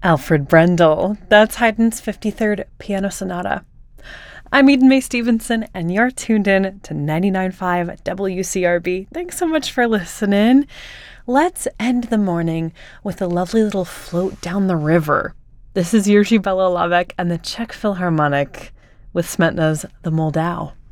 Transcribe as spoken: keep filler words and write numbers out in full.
Alfred Brendel. That's Haydn's fifty-third Piano Sonata. I'm Eden Mae Stevenson, and you're tuned in to ninety-nine point five W C R B. Thanks so much for listening. Let's end the morning with a lovely little float down the river. This is Jiří Belohlávek and the Czech Philharmonic with Smetana's The Moldau.